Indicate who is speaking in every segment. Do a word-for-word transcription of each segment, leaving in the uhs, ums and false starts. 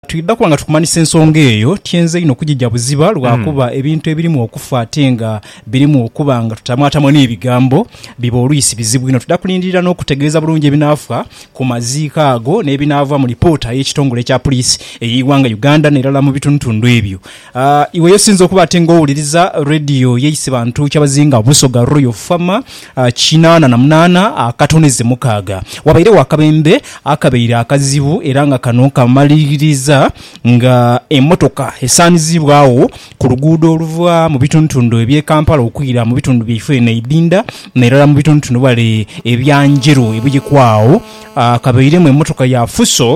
Speaker 1: Tuyidda kubanga tukumanisa ensonga eyo tyenze ino kujija buziba lwakuba mm. ebintu ebirimu okufa atenga birimu okubanga tutamwatamu n'ebigambo biba oluyisi bizibu ino tudda kulindirira n'okutegeeza bulungi ebinaafa ku maziika ago n'ebinaava mu lipoota y'ekitongole kya poliisi eyiwanga Uganda n'erala mu bitundutundu ebyo. Uh, iwe yosinza okuba atenga owuliriza radio yeise bantu kyabazinga Busoga Royal Farmer uh, kinaana na munaana akatoneze mukaaga wabaire wakabembe akabeire akazibu era nga kano kamaliriza nga emotoka esanizibwawo ku luguudo oluva mu bitundutundu eby'e Kampala okuyira mu bitundu byaife n'Ibinda n'erala mu bitundutundu bale ebyanjero ebigikwawo akabeire mu emotoka ya Fuso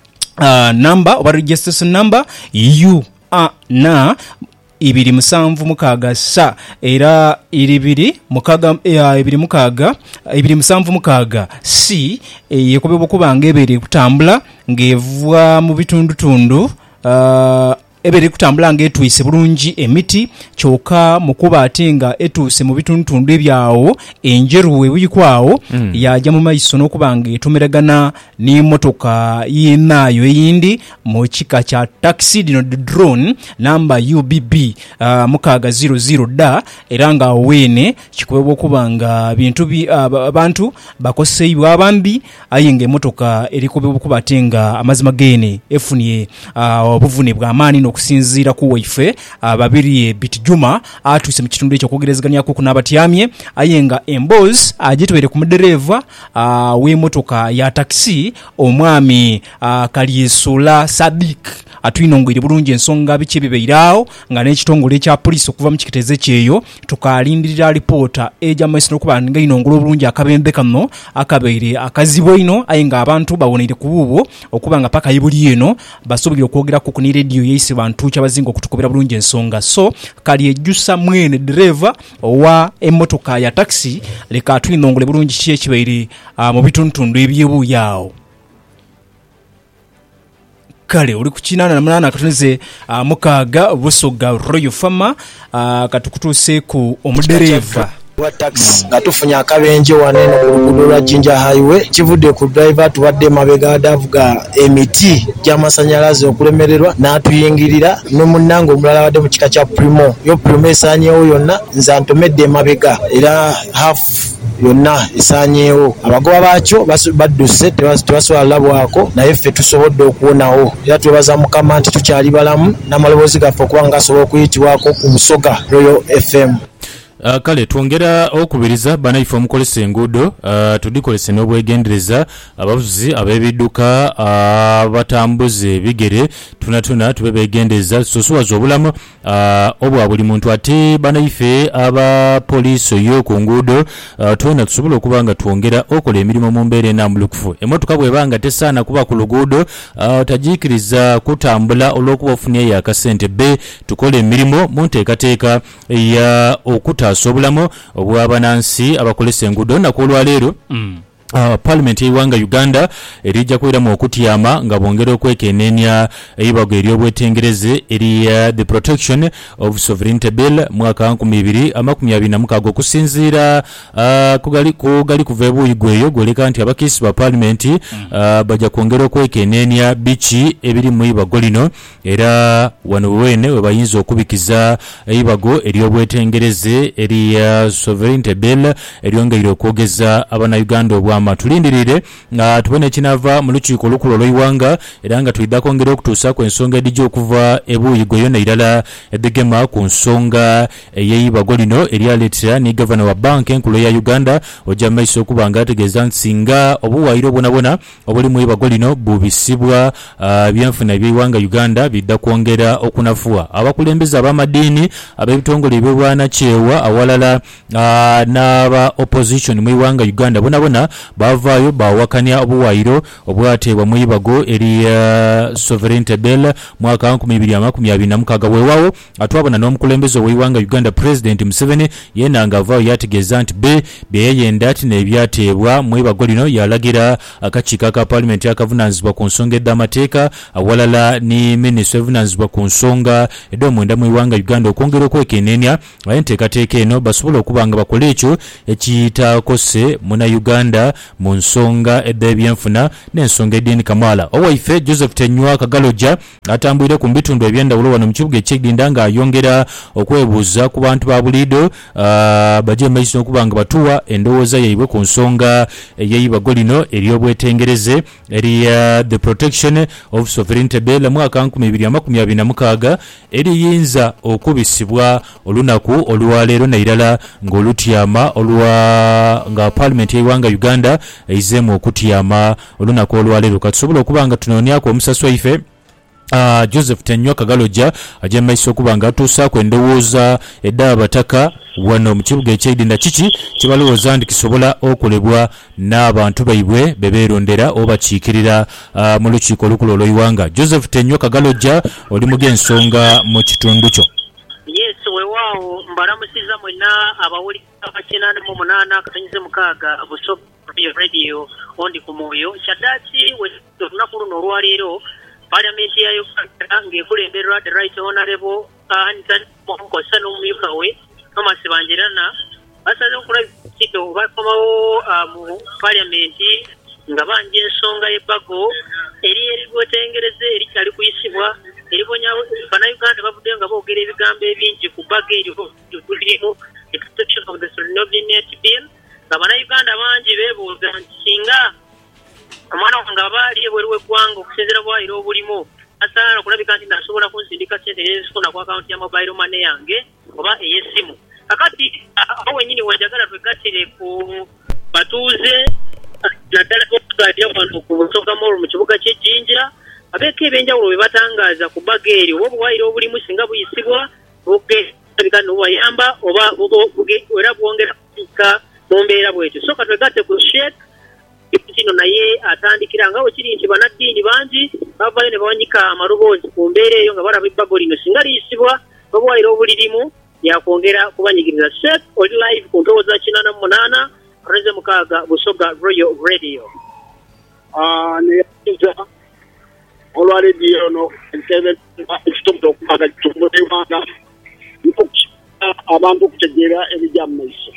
Speaker 1: uh, number oba registration number U A na ibiri musanvu mukaaga sa era iribiri mukaga ya ibiri mukaaga ibiri musanvu mukaaga si yekobebo kubanga ebere kutambula ngevwa mu bitundutundu uh, ebere kutambula ngetwise bulungi emiti kyoka mukuba atenga etuse mu bitundutundu ebyawo enjeruwe buyikwawo mm. yaja mu maiso n'okubanga etumeragana n'imotoka yenayo eyindi mu kika kya taxi dino drone number U B B uh, mukaaga zero zero da era nga wene kikubebwa kubanga bintu bi abantu uh, bakoseibwa abambi ayinga emotoka erikubebwa kuba atenga amazima gene efunye uh, obuvune bwa amani okusinzira ku waife ababiri Bit Juma atuse mu kitundu ekyo kwogerezaganya ko kunabatyamye ayenga emboz agitwere ku mudereva uh, w'emotoka ya taxi omwami uh, Kalyesola Sadik atwinongere bulungi ensonga biki bibeirawo nga n'ekitongole kya poliisi okuva mu kikiteze kyeyo tukalindirira reporter eja maiso n'okuba nga inongolo bulungi akabembe kano akabeire akazibo ino ayenga abantu bawonere kububo okuba nga paka yibuli eno basobole okwogera ku kuni radio yeise bantu kyabazinga okutukubira bulungi ensonga so kali ejusa mwene driver wa emotoka ya taxi leka twinongole bulungi kye kibeire uh, mu bitundutundu ebyebu yawo kale uli kukinana na munana akatoneze uh, mukaaga Busoga Royal Farmer uh, katukutuse ku omudereva
Speaker 2: wa taxi nga tufunya akabenje wanene ku luguudo lwa Jinja Highway kivudde ku driver tubadde mabega adavuga emiti gy'amasanyalaze okulemererwa n'atuyingirira ne munnango omulala wadde mu kika kya Primo yo Primo esanyewo yonna nze ntomedde mabega era half yonna esanyewo abagoba baakyo badduse tebasobola labwako naye ffe tusobodde okuwonawo era twebaza Mukama nti tukyali balamu n'amaloboozi gaffe okuba nga asobola okuyitibwako ku Busoga Royal F M.
Speaker 3: Uh, kale twongera okubiriza banaife omukolesa enguudo uh, tudikolese n'obwegendereza abavuzi ab'ebidduka abatambuze uh, bigere tunatuna tube begendereza sosuwaza obulamu uh, obwa buli muntu ate banaife aba poliisi yo ku nguudo uh, twena tusobola okuba nga twongera okola emirimu mu mbeera ennambulukufu emmotoka bw'ebanga tesaana kuba ku luguudo uh, tajiikiriza kutambula olw'okuba ofunyeyo akasente be tukola emirimu mu nteekateeka ya okuta asobulamu obwabanansi abakolesa enguudo nakolwaleero mm. Uh, Parliament y'eggwanga Uganda erijja kweramu okutyama nga bongera okwekenneenya ebibago ery'obwetengereze eriya uh, the protection of sovereignty bill mwaka nkumi ibiri amakumi abiri na mukaaga okusinziira uh, kugali kugali kuva ebuuyi gweyo gwoleka nti abakiisi ba Parliament mm. uh, bajja kwongera okwekenneenya biki ebiri mu ibago lino era wano wene we bayinza okubikiza ebibago ery'obwetengereze eriya uh, sovereignty bill eryongeire okwogeza abana Uganda obwa matulindirire nga tubone kinava mu lukiiko olukulu olw'eggwanga era nga tuyidda kwongera okutuusa ku ensonga edijja okuva ebuuyi gwe yonna irala edegema ku nsonga ey'eibago lino eryaleetera ne gavana wa banka enkulu ya Uganda ojja mu maiso okuba nga ategeeza nti singa obuwaayiro bwonabwona obuli mu eibago lino bubisibwa uh, byenfuna eby'eggwanga Uganda bidda kwongera okunafuwa abakulembeze ab'amadiini ab'ebitongole eby'obwanakyewa awalala uh, n'aba opposition mu eggwanga Uganda bonabona bavaayo bawakanya obuwaayiro obwateebwa mu ibago eri uh, sovereignty bill mwaka nkumi ibiri amakumi abiri na mukaaga weewaawo atwabona n'omukulembeze ow'eggwanga Uganda President Museveni yena nga avaayo yategeeza nti be byeyenda ati n'ebyateebwa mu ibago lino yalagira akakiiko ka Parliament akavunaanyizibwa ku nsonga edd'amateeka awalala ne minisita evunaanyizibwa ku nsonga edd'omwenda mu eggwanga Uganda okwongera okwekenneenya naye enteekateeka eno basobola okuba nga bakola ekyo ekiyitaakose muna Uganda mu nsonga ed'ebyenfuna n'ensonga eddiini Kamala. Owaife Joseph Tenywa Kagaloja atambulira ku bitundu eby'endawulo wano mu kibuga eky'Egginda ng'ayongera okwebuuza ku bantu ba buliido bajje mu maaso okuba nga batuwa endowooza yaibwe ku nsonga ey'eibago lino ery'obwetengereze erya the protection of sovereignty bill mwaka nkumi bbiri amakumi abiri na mukaaga eriyinza okubisibwa olunaku olwaleero nairala ng'olutyama olwa nga parliament y'eiwanga Uganda eizeemu okutyama olunaku olwaleero katusobola okuba nga tunoonyako omusasi waife Uh, Joseph Tenywa Kagaloja ajja maiso okuba nga atuusaako endowooza edda abataka wano mu kibuga eky'Egginda kiki kibalowooza nti kisobola okolebwa n'abantu baibwe bebeerondera oba kiikirira uh, mu lukiiko olukulu olw'eiwanga. Joseph Tenywa Kagaloja oli mu g'ensonga mu kitundu kyo.
Speaker 4: Yes, weewaawo mbalamusiza mwenna abawuliriza bakinaana mu munaana akatonyize mukaaga Busoga Radio ondi ku mwoyo kyaddaaki olunaku luno olwaleero Parliament ya Uganda ng'ekulemberwa the right honorable Anthony Mwamukosa n'omumyuka we Thomas Banjerana basaze okulabira ekito bakomawo mu Parliament nga banja ensonga y'ebbago eri erigwetengereze erikyali kuyisibwa eribonya Bannayuganda bavudde nga boogera ebigambo ebingi ku bbago eryo tulirimu the protection of the sovereignty bill nga Bannayuganda bangi beebuuza nti singa omwana wange abaali ebweru w'eggwanga okusinziira bwayiro obulimu asaana okulabika nti nasobola kunsindika ssente nezifuna ku akawunti ya mobile money yange oba ey'essimu. Kakati awo wennyini wenjagala twegattire ku batuuze naddala okugaadya wano ku Busoga Mall mu kibuga ky'Ejjinja abeeko ebyenjawulo bye batangaaza ku bbago eryo oba obwayiro obulimu singa buyisibwa bulabika nobubayamba oba era bwongera kuka mu mbeera bwetyo. So ka twegatte ku Sheikh kino naye atandikira nga wekiri nti bannaddiini bangi bavayo ne bawanyika amaloboozi ku mbeera eyo nga balaba ebbago lino singa liyisibwa babwayiro obulirimu yakwongera kubanyigiriza. Sheikh oli live ku ntowooza kinaana mu munaana akatonyize mukaaga Busoga Royal Radio.
Speaker 5: Neyakiza olwa rediyo ono ekitumuta okubaga kitumula Uganda abantu okutegeera ebijja mu maiso.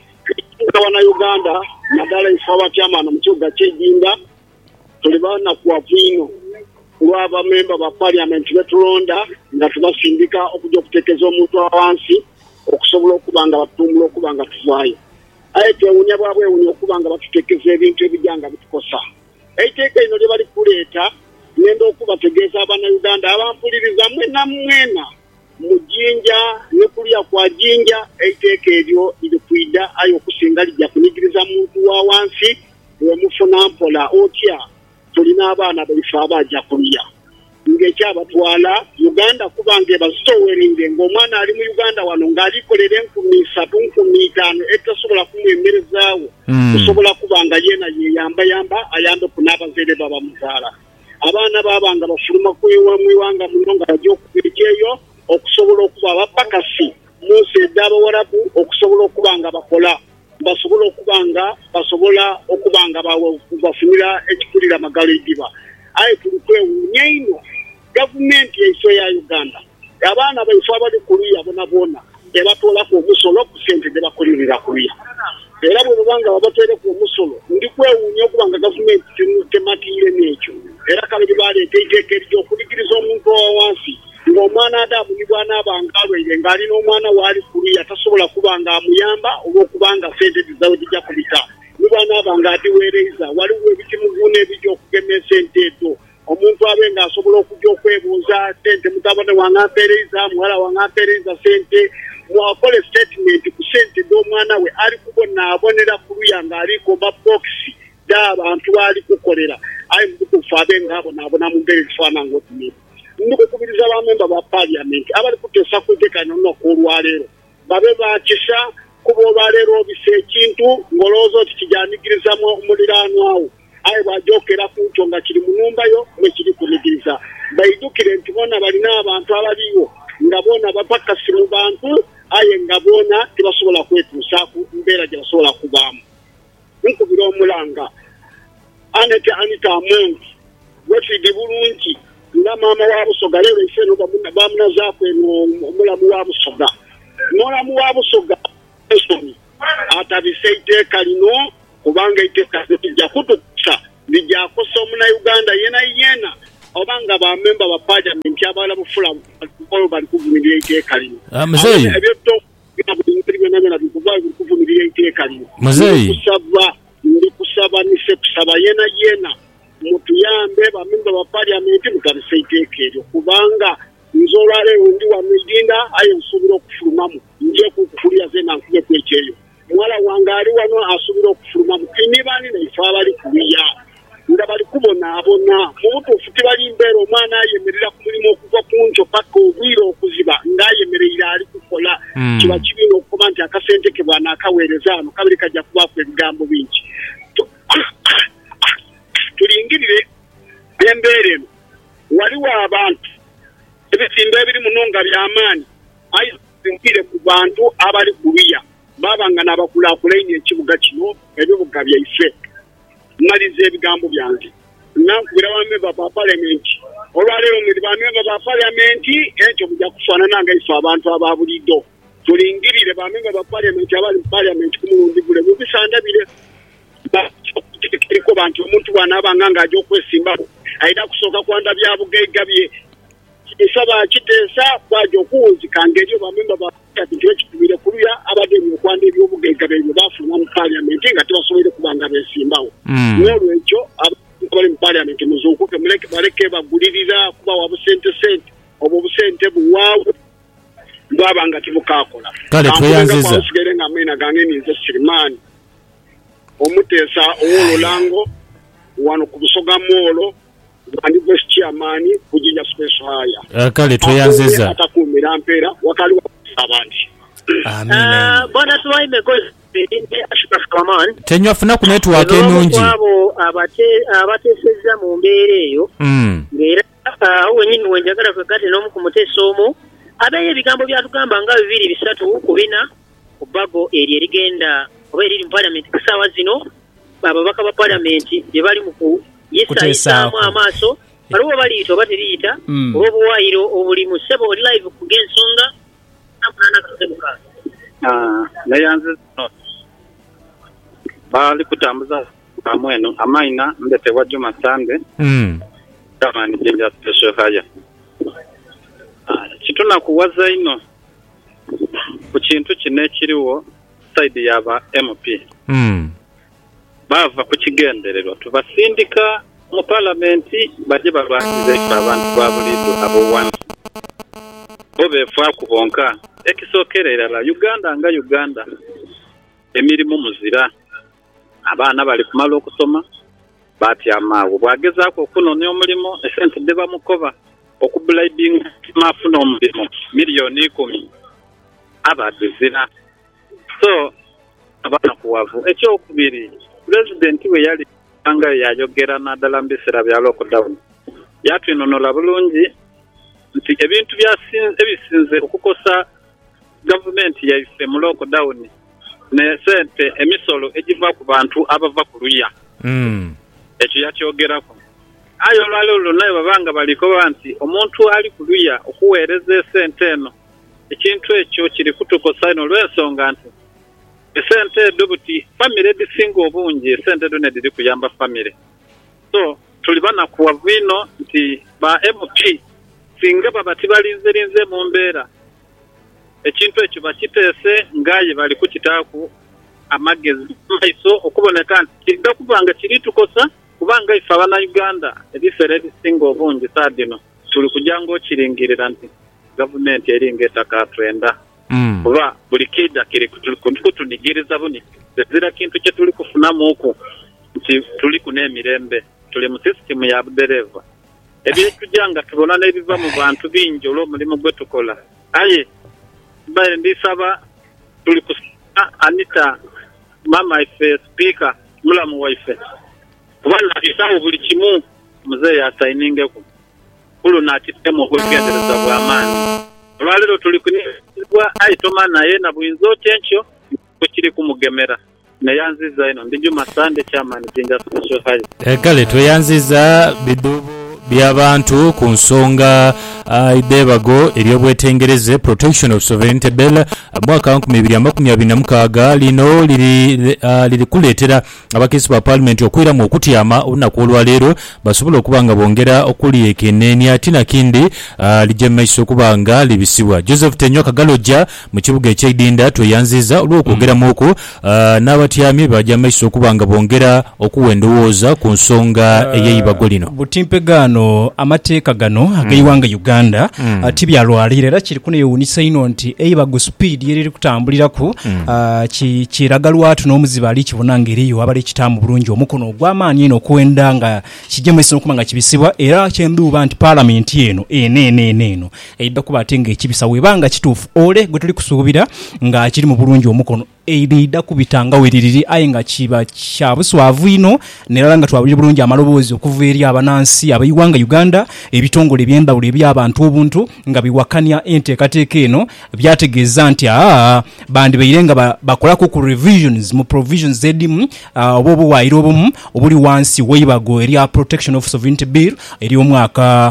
Speaker 5: Wana Uganda naddala ife abatyamaana mu kibuga ky'Egginda tuli banakuwavu ino olw'aba memba ba parliament betulonda nga tubasindika okujja okuteekeza omuntu awansi okusobola okuba nga batumbula okuba nga tuvaayo. Aye twewuunya bwabwewuunya okuba nga batuteekeza ebintu ebijja nga bitukosa. Eiteeka lino lye bali kuleeta ngenda okubategeeza Abannayuganda abampuliriza mwena mwena mu Jinja ne kulya kwa Jinja eiteeka eryo liri kwida ayo okusinga lijja kunyigiriza muntu wa wansi wemufuna mpola otya tulina abaana baife abajja kulya ng'ekyabatwala Uganda kubanga ebazitoweringe ng'omwana ali mu Uganda wano ng'alikolera enkumi isatu nkumi itaano etasobola kumwemerezaawo kusobola kubanga yeena yeyambayamba ayambe ku n'abazaire babamuzaala. Abaana baabanga bafuluma mu iwanga muno nga bajja okubeekyeyo okusobola okuba abapakasi mu nsi ed'Abawarabu okusobola okuba nga bakola basobola okuba nga basobola okuba nga bafunira ekikulira amagalo ediba. Aye tuli kwewuunya ino gavumenti yaife ya Uganda abaana baife abali kuluya bona bona ebatoolako omusolo ku ssente gye bakolirira kuluya era bwe babanga babateereko omusolo ndi kwewuunya okuba nga gavumenti tematiire n'ekyo era kale gye baleeta eiteeka ery'okuligiriza omuntu owa wansi ng'omwana adaabulibwa n'abanga alwaire ng'alina omwana waali kuluya tasobola kuba nga amuyamba olw'okubanga ssente zizawe zijja kubita niba n'abanga adiweereza waliwo ebikimuguuna ebijja okugema esente ezo omuntu abe ng'asobola okujja okwebuuza ssente mutabane wange ampeereza muwala wange ampeereza ssente mwakole statement ku ssente z'omwana we ali kubonaabonera kuluya ng'aliko mabokisi gy'abantu baali kukolera aye mutukufu abe ng'abonaabona mu mbeera ezifaanana ng'otumira. Ndikukubiriza abamemba ba parliament abali kuteesa ku iteeka lino olunaku olwaleero babe bakisa kuba olwaleero obisa ekintu ng'olowooza oti kijandikirizamu omuliraanwawo aye bw'ajookera ku nkyo nga kiri mu nnumbayo mwe kiri kunigiriza. Baijukire nti boona balina abantu abaliwo nga boona bapakasi mu bantu aye nga boona tebasobola kwetuusa ku mbeera gye basobola kubaamu. Nkubira omulanga Anete Anita Amongi wefiidi bulungi nga maama wa Busoga leero ife eno bamunazaako eno omulamu wa Busoga n'olamu wa Busoga atabise iteeka lino kubanga iteka lijja kutukusa lijja kukosa omunayuganda yena yena obanga bamemba ba parliament abala bufula bolo bali kuvumirira iteeka lino
Speaker 3: muzeyi muzeyi
Speaker 5: kusaba ndi kusaba nise kusaba yena yena mutuyambe bamemba ba parliament mutabise iteeka eryo kubanga nzolale undi wa midinda aye nsubira okufulumamu nje kukufulia zena nkuje kwecheyo mwala wangali wano asubira okufulumamu kinibani na ifa bali kubiya nga bali kubona abona mutu ofuti bali mbero omwana ayemerera ku mulimo okuva kunjo paka obwiro okuziba ngayemerera ali kukola
Speaker 3: mm.
Speaker 5: kiba kibino okuba nti akasente ke bwana akaweereza ano kabiri kajja kubaako ebigambo bingi tulingirire embeera eno waliwo abantu ebisimba ebiri munonga by'amaanyi ayisinkire ku bantu abali kubiya babanga n'abakulaakulanye ekibuga kino ebibuga byaife malize ebigambo byange nankubira bamemba ba parliament olwaleero muri bamemba ba parliament ekyo mujja kufaanana nga ife abantu ababuliddo tulingirire bamemba ba parliament abali mu parliament ku mulundi gule mubisandabire kiriko bantu omuntu bw'anaabanga ng'ajja okwesimba ayina kusooka kwanda bya bugaiga bye isaba kiteesa kwajo okuwunzika ng'eryo bamemba ba parliament ekitubire kuluya abadde okwanda ebyobugaiga bye bafuna mu parliament nga tebasobole kubanga beesimbawo n'olwekyo abali mu parliament muzuukuke muleke baleke bagulirira kuba wabusente sente obwo obusente buwaawo bwabanga tibukaakola
Speaker 3: kale tweyanziza
Speaker 5: sigere nga mwina gange ninze Sirimaani omuteesa ow'olulango wano ku Busoga Moolo bandi vice chairman kujija special haya
Speaker 3: uh, kale tweyanziza
Speaker 5: atakumira mpera wakali abandi
Speaker 3: amina
Speaker 4: bwana tuwaime gozi Ashraf Kaman
Speaker 3: tenyafuna ku network enungi
Speaker 4: abo abate abateseza mu mbeere eyo
Speaker 3: mm
Speaker 4: ngera awo uh, nyinyi wenjagala kwegate n'omu ku muteso omu abaye ebigambo byatugamba nga bibiri bisatu kubina ku bago eri erigenda oba eriri mu parliament kusaawa zino ababaka ba parliament gye bali mu ku yesayisaamu amaaso waliwo baliita oba teriyita
Speaker 1: mm.
Speaker 4: olw'obuwaayiro obuli mu ssebo oli live ku g'ensonga namunana kasemuka
Speaker 6: nayanze bali kutambuza amweno amaina mbetebwa Juma Sande
Speaker 3: mm.
Speaker 6: kama ni jenja special haya kituna kuwaza ino ku kintu kine kiriwo side yaba M P
Speaker 3: mm.
Speaker 6: bava ku kigendererwa tubasindika mu parliament baje babangize abantu babulido abo wansi bobe fa kubonka ekisokerera la Uganda nga Uganda emirimu muzira abana bali kumala okusoma bati amawo bwagezako okunone omulimo esente deba mukoba okubliding mafuna omulimo milioni ikumi abadizira so abana kuwavu ekyo kubiri president we yali anga yayogera nadala mbisira bya lockdown yatwinonola bulungi nti ebintu byasinze ebisinze okukosa government yaife mu lockdown ne sente emisolo ejiva ku bantu abava kuluya
Speaker 3: mm.
Speaker 6: ekyo yakyogerako ayo lwalolo naye babanga baliko banti omuntu ali kuluya okuweereza sente eno ekintu ekyo kiri kutukosa ino lwensonga nti esente dubuti family edisinga obungi esente done diri kuyamba family so tulibana kuwa vino nti ba M P singa babati balinze linze mu mbeera ekintu ekyo bakiteese ngaye bali kukitaaku amagezi maiso okuboneka nti kiga kubanga kiri tukosa kubanga ife abana Uganda ebifere edisinga obungi sadino tuli kujango kiringirira nti government eringa takatwenda
Speaker 3: mm.
Speaker 6: kuba buli kida kiri kutunigiriza buni zira kintu kye tuli kufunamu oku nti tuli kunemirembe tuli mu system ya budereva ebyetujanga tubona n'ebiva mu bantu bingi olw'omulimu gwe tukola aye bale ndisaba tuli kusa Anita mama ife speaker mulamu waife kubana isawo buli kimu muzee yasayiningeko kulo nakitemu okwegendereza bw'amaani olwalero tuli kunibwa aitoma naye na buyinzo kyenkyo kukiri kumugemera neyanziza ino ndi Juma Sande chairman jinja special hali
Speaker 3: ekale tweyanziza bidubu by'abantu ku nsonga uh, idebago eryobwetengereze Protection of Sovereignty Bill mwaka wa nkumi ibiri amakumi abiri na mukaaga lino liri uh, liri kuletera abakesi ba parliament okwira mu okutyama olunaku olwaleero basobola okubanga bongera okuli ekenenya atina kindi uh, lijja maiso okubanga libisibwa. Joseph Tenyo Kagaloja mu kibuga eky'Idinda tweyanziza olw'okwogeramu okwo uh, n'abatyami bajja maiso okubanga bongera okuwendowooza ku nsonga uh, ey'eibago lino.
Speaker 1: Butimpe gano amateeka gano ag'eiwanga mm. Uganda mm. uh, tibyalwalira era kiri kuneyewuunyisa ino nti eibago speed yeriri kutambuliraku mm. uh, kiraga lwatu n'omuziba ali kibona ngeriyo abali kitamu bulungi omukono ogw'amaanyi eno okuwenda nga kijja maiso okuba nga kibisibwa era kyenduuba nti parliament eno eneenene eno eidda kuba ate ng'ekibisa webanga kituufu ole gwe tuli kusuubira nga kiri mu bulungi omukono eidda kubitanga weririri aye nga kiba kya buswavu ino nerala nga twabulire bulungi amaloboozi okuva eri abanansi abayiwanga Uganda ebitongole eby'endawulo eby'abantu obuntu nga biwakanya enteekateeka eno byategeeza nti aa bandi beire nga bakolako ku revisions mu provisions edimu oba obuwaayiro obumu obuli wansi weibago erya Protection of Sovereignty Bill eri omwaka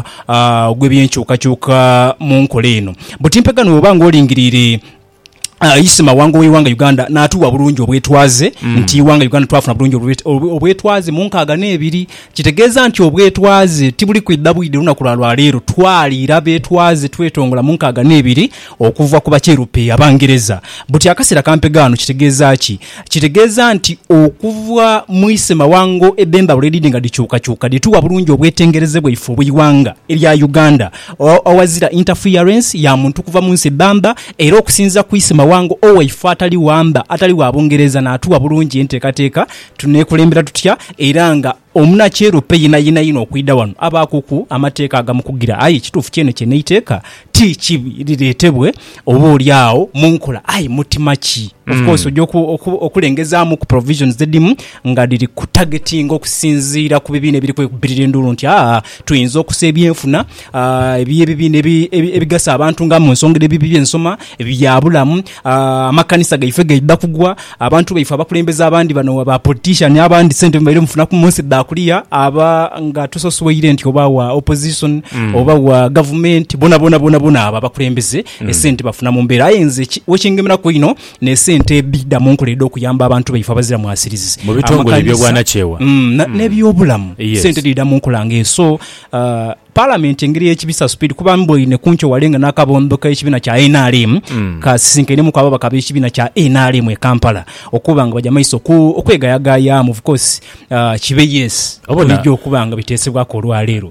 Speaker 1: ogw'ebyenkyukakyuka mu nkola eno. Butimpegano obanga olingirire Uh, isima wango w'iwanga Uganda natuwa bulungi obwetwaze mm. nti iwanga Uganda twafuna bulungi obwetwaze mu nkaaga n'ebiri kitegeeza nti obwetwaze tibuli kwidabwide lunaku lwa leero twalira betwaze twetongola mu nkaaga n'ebiri okuva ku bacherupe abangereza. Buti akasera kampegano kitegeeza ki kitegeeza nti okuva mu isima wango ebemba buledi nga dichuka chuka dituwa bulungi obwetengereze bwaifu bw'iwanga erya Uganda owazira interference ya muntu kuva mu nsi bamba era okusinza ku isima wango owaifu atali wamba atali wabongereza natuwa bulungi enteekateeka tunekulembera tutya era nga omunakyero peyina yina yino okwida wano abakuku amateeka agamukugira ayi kituufu kyene kyeneiteeka ti kibiretebwe oba oliawo munkola ayi mutima ki of mm. course ojja okulengezaamu ku provisions zedimu nga diri ku targeting okusinziira ku bibiina ebiri kwekubirira endulu nti aa tuyinza okusa ebyenfuna ebyebibiina ebigasa abantu nga mu nsonga ebibi byensoma ebyabulamu amakanisa gaife gaidda kugwa abantu baife abakulembeza abandi bano aba politician abandi sente mbaire mufuna ku munsi dakulia aba nga tusosoweire nti oba wa opposition mm. oba wa government bona bona bona bona aba bakulembeze mm. esente bafuna mu mbeera ayenze wekingemera ku ino ne sente bidda mu nkoledo okuyamba abantu baife abazira mu asirizi
Speaker 3: mu bitongole by'obwana kyewa
Speaker 1: mm, mm. n'ebyobulamu yes. Sente didda mu nkolange so uh, Parliament engeri ekibisa speed kuba mboine kuncho walenga nakabondoka ekibina kya N R M mm. kasinkene mu kwaba bakabe ekibina kya N R M e Kampala okubanga bajamaiso ku okwegayagaya of course uh, kibe yes obulijjo okubanga bitesebwa ko lwaleero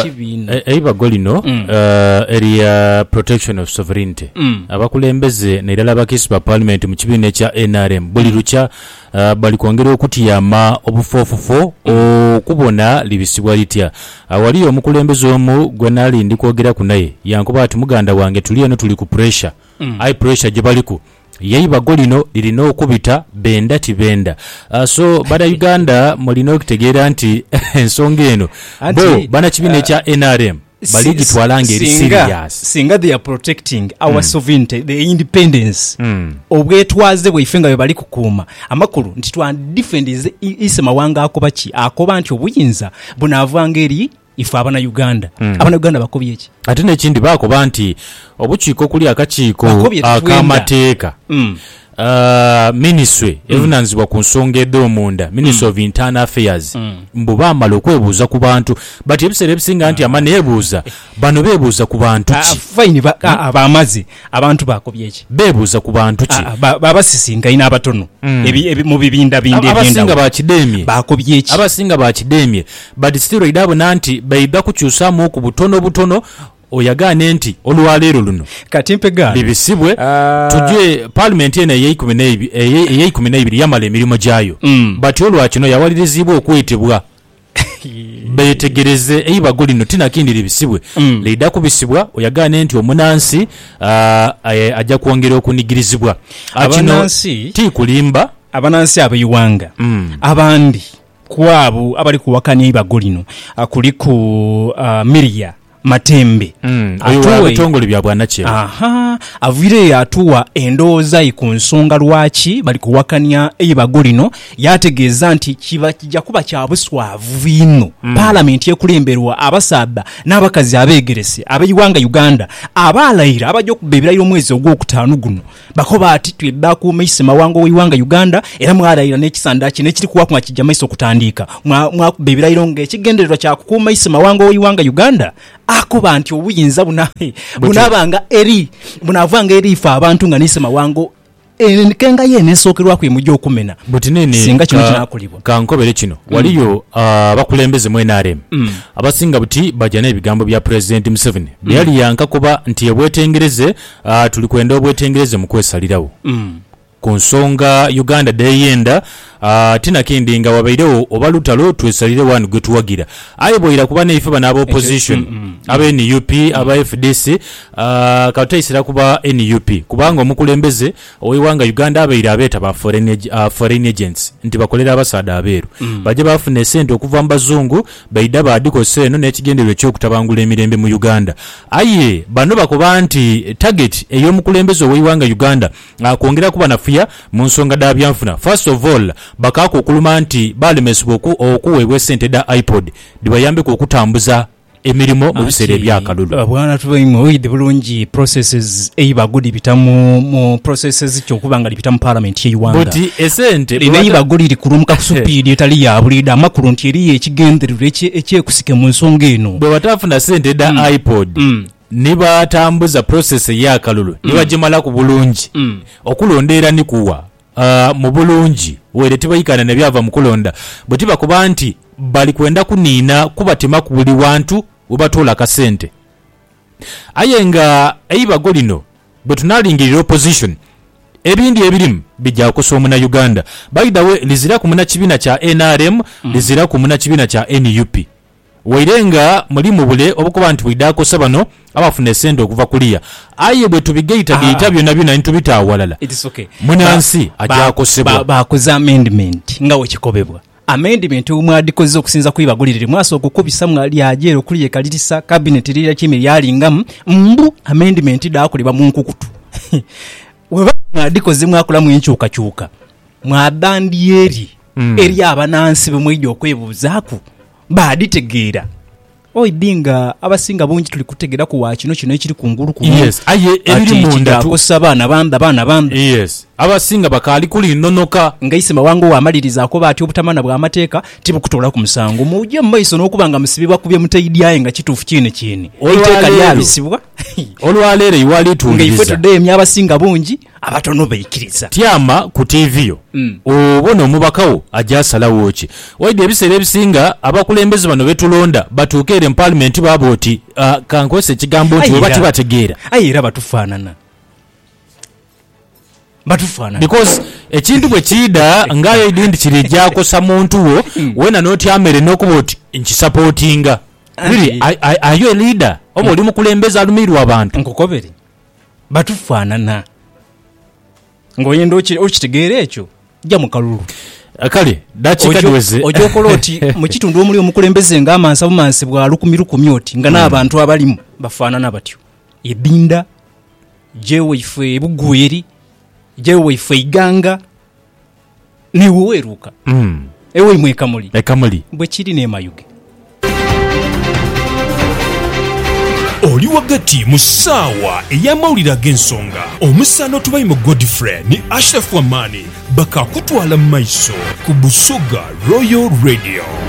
Speaker 3: eiba golino mm. uh, area Protection of Sovereignty mm. abakulembeze nerala bakisi ba Parliament mu kibina kya N R M buli lucha uh, bali kwongera okutiyama obufofofo mm. okubona libisibwa litya awali omukulembeze omu gwenali ndikwogera kunaye yankuba ati muganda wange tuli eno tuli ku pressure mm. high pressure gye baliku yeibago lino lirina okubita benda tibenda uh, so bada Uganda mulina okitegeera nti ensonga eno bo bana kibina ekya uh, N R M baligi twalange eri serious
Speaker 1: singa they are protecting our mm. sovereignty the independence mm. obwetwaze bwifenga bali kukuuma amakulu nti twa defend is isema wanga akoba ki akoba nti obuyinza bunavanga eri ifa abana Uganda mm. abana Uganda bakobye ki
Speaker 3: ate nekindi bakoba nti obukiiko kuli akakiiko akamateeka mm. Uh, ministry mm. evinanzibwa ku nsonga ed'omunda ministry mm. of internal affairs mm. mbu bamala okwebuuza ku bantu but ebiseera ebisinga nti ama neebuuza bano beebuuza ku bantu ki
Speaker 1: uh, fine ba, hmm? abamazi abantu bakobye eki
Speaker 3: beebuuza ku bantu ki
Speaker 1: uh, ba, babasisinga ina abatono mm. ebi, ebi, mu bibinda bindi
Speaker 3: ebyenda abasinga bakidemye
Speaker 1: bakobye eki
Speaker 3: abasinga bakidemye but still idabo nanti baida kukyusaamu ku butono butono oyagane nti olwaleero luno
Speaker 1: katimpega
Speaker 3: bibisibwe uh, tujye parliament ene ey'ikumi n'ebiri yamala emirimu gyayo mm. but olwakino yawalirizibwa okwetebwa betegereze eibago lino tinakindi libisibwe mm. leida kubisibwa oyagane nti omunansi uh, ajja kwongera okunigirizibwa akino ti kulimba
Speaker 1: abanansi abayiwanga mm. abandi kwabo abali kuwakanya eibago lino uh, kuliku uh, Miria Matembe
Speaker 3: mm. atuwe bitongole bya bwanakye
Speaker 1: aha avire atuwa endooza ku nsonga lwaki bali kuwakanya eibago lino yategeeza nti kiba kijja kuba kya buswavu bino mm. Parliament yekulemberwa abasabba n'abakazi abeegerese abeyiwanga Uganda abalayira abajja okubeberayo omwezi ogw'okutaano guno bakoba ati twebba ku mayise mawango w'iwanga Uganda era mwalayira n'ekisanda kino ekiri kuwakuma kijja mayise okutandika mwakubeberayo ng'ekigendererwa kya kukuuma mayise mawango w'iwanga Uganda akuba nti obuyinza bunabe bunabanga eri bunavanga eri fa abantu nga nise mawango enkenga yene sokerwa ku emujjo okumena
Speaker 3: butinene
Speaker 1: singa kino kinakolibwa
Speaker 3: kankobere kino mm. waliyo uh, bakulembeze mu N R M mm. abasinga buti bajana ebigambo bya President Museveni mm. byali yanka kuba nti ebwetengereze uh, tuli kwenda obwetengereze mu kwesalirawo mm. ku nsonga Uganda deyenda uh, tina kindi nga wabairewo obalutalo twesalire wanu gwetuwagira aye boyira kuba neife bana aba opposition mm, mm, aba N U P mm. aba F D C uh, katayisira kuba N U P kubanga omukulembeze owiwanga Uganda abaira abeta ba foreign, uh, foreign agents nti bakolera abasada aberu mm. baje bafune sente okuva mbazungu baida badiko seno n'ekigenderero ky'okutabangula emirembe mu Uganda aye bano bakoba nti target ey'omukulembeze owiwanga Uganda uh, kwongera kuba na fia mu nsonga da byanfuna first of all bakako okuluma nti balemesibwa okuweebwa sente da iPod dibayambe ku okutambuza emirimo mu biseera ebyakalulu
Speaker 1: bwana tubaimo oyide bulungi processes eibagudi bitamu mu processes kyokubanga bitamu Parliament ye Uganda
Speaker 3: buti esente
Speaker 1: eibagudi likulumuka kusupidi etali ya bulida amakuru nti eri ekigenderero ekyekusike mu nsonga eno
Speaker 3: bwe batafuna sente da mm. iPod mm. niba tambuza process ya kalulu mm. niba jimala ku bulungi mm. okulondera ni kuwa uh, mu bulungi were tibayikana ne byava mu kulonda butiba kuba nti bali kwenda kunina kubatima ku buli wantu ubatola kasente ayenga eibago lino bwe tunalingirira opposition ebindi ebirimu bijja kusoma na Uganda by the way lizira ku muna kibina kya N R M mm. lizira ku muna kibina kya N U P wairenga mulimu bule obukuba nti bidako sabano abafune sente okuva kuliya aye bwe tubigeita geita byonna byonna ntubitawalala
Speaker 1: it is okay
Speaker 3: munansi ajja kosebwa
Speaker 1: ba koza amendment nga wekikobebwa amendment umwadikoze okusinza kuyibagulirire mwaso okukubisa mwali ajero kuliye kalirisa cabinet lira kimi yalingamu mbu amendment da akoleba mu nkukutu weba mwadikoze mwakula mu enchuka chuka mwadandi eri mm. eri abanansi bemwijjo okwebuzaku baditegeera oidinga abasinga bungi tuli kutegera ku wakino kino ekiri kunguru ku
Speaker 3: yes aye ebiri munda
Speaker 1: kusabana banda bana banda
Speaker 3: yes abasinga bakali kuli nonoka
Speaker 1: ngaise mawango wamaliriza ko bati obutamana bwa amateeka tibukutola ku musango mujje maiso n'okubanga musibibwa kubye mutaidi yaye nga kitufu kine kine iteeka lyabisibwa
Speaker 3: olwalere iwali tundiza
Speaker 1: ngaife today emyabasinga bungi abatono bayikiriza
Speaker 3: tyama ku T V yo mm. obona omubakawo ajasalawo ki oide ebiseera ebisinga abakulembeze bano betulonda batukere mu Parliament baboti uh, kankwese kigambo nti bati bategeera
Speaker 1: ayira batufaanana batufaanana
Speaker 3: because ekintu bwe kida ngayo idindi kirijja kosa muntu wo mm. wena noti amere nokuboti inchi supportinga really are you a leader obo oli mukulembeza alumirwa abantu
Speaker 1: nkokobere batufaanana ngoyendo okitegeera ekyo jja mu kalulu
Speaker 3: akale dachikadweze
Speaker 1: ojo koloti mu kitundu omuli omukulembeze nga amansa bumansi bwa lukumiru kumyoti nga n'abantu mm. abalimu bafaanana batyo ebinda jewe ife ebugweri jewe ife iganga niwe weruka mm. ewe mwekamuli
Speaker 3: ekamuli
Speaker 1: bwe kiri ne mayuge
Speaker 7: oli wagati mu ssaawa ey'amawulire ag'ensonga omusano tubayi mu Godfrey ni Ashraf Wamani bakakutwala mu maiso ku Busoga Royal Radio.